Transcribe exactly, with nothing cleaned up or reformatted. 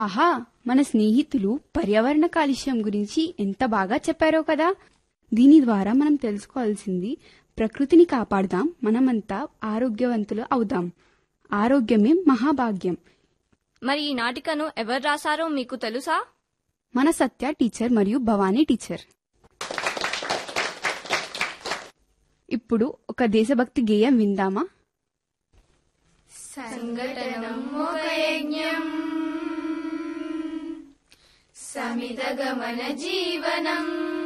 ఆహా, మన స్నేహితులు పర్యావరణ కాలుష్యం గురించి ఎంత బాగా చెప్పారో కదా. దీని ద్వారా మనం తెలుసుకోవాల్సింది ప్రకృతిని కాపాడదాం, మనమంతా ఆరోగ్యవంతులు అవుదాం. ఆరోగ్యమే మహాభాగ్యం. మరి ఈ నాటికను ఎవరు రాశారో మీకు తెలుసా? మన సత్య టీచర్ మరియు భవానీ టీచర్. ఇప్పుడు ఒక దేశభక్తి గేయం విందామా? సంఘటనం ఒక యజ్ఞం, సమిత గమన జీవనం.